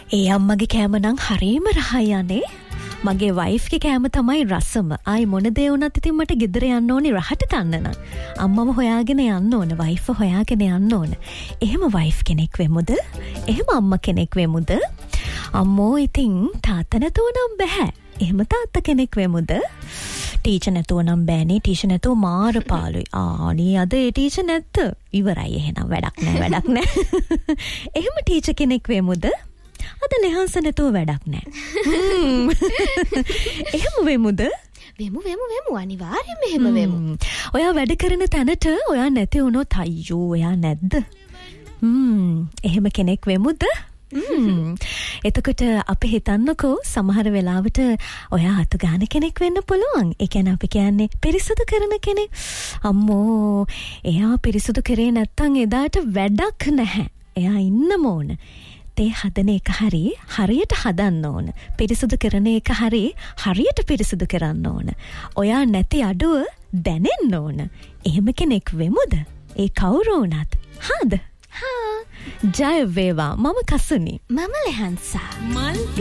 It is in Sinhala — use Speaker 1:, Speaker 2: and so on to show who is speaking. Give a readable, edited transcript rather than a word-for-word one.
Speaker 1: ඒ අම්මගේ කෑම නම් හරීම රහයි අනේ. මගේ වයිෆ්ගේ කෑම තමයි රසම. ආයි මොන දේ වුණත් ඉතින් මට ගෙදර යන්න ඕනි රහට කන්න නම්. අම්මව හොයාගෙන යන්න ඕන, වයිෆ්ව හොයාගෙන යන්න ඕන. එහෙම වයිෆ් කෙනෙක් වෙමුද? එහෙම අම්මා කෙනෙක් වෙමුද? අම්මෝ ඉතින් තාත්තා නැතුව නම් බෑ. එහෙම තාත්තා කෙනෙක් වෙමුද? ටීචර් නැතුව නම් බෑනේ. ටීචර් නැතුව මාර පාළුයි. ආනේ අද ඒ ටීචර් නැත්ත. ඉවරයි එහෙනම් වැඩක් නෑ. එහෙම ටීචර් කෙනෙක් වෙමුද? අද ලෙහන්ස නැතුව වැඩක් නෑ. එහෙම වෙමුද?
Speaker 2: වෙමු අනිවාර්යෙන්ම එහෙම වෙමු.
Speaker 1: ඔයා වැඩ කරන තැනට ඔයා නැති වුණොත් අයියෝ ඔයා නැද්ද? එහෙම කෙනෙක් වෙමුද? එතකොට අපි හිතන්නකෝ සමහර වෙලාවට ඔයා අතු ගන්න කෙනෙක් වෙන්න පුළුවන්. ඒ කියන්නේ අපි කියන්නේ පිරිසුදු කරන කෙනෙක්. අම්මෝ එයා පිරිසුදු කරේ නැත්තම් එදාට වැඩක් නැහැ. එයා ඉන්නම ඕන. තේ හදන එක හරියට හදන්න ඕන. පිරිසුදු කරන එක හරියට පිරිසුදු කරන්න ඕන. ඔයා නැති අඩුව දැනෙන්න ඕන. එහෙම කෙනෙක් වෙමුද? ඒ කවුරු වුණත්. හාද? ජය වේවා. මම කසුනි.
Speaker 2: මම ලෙහන්සා.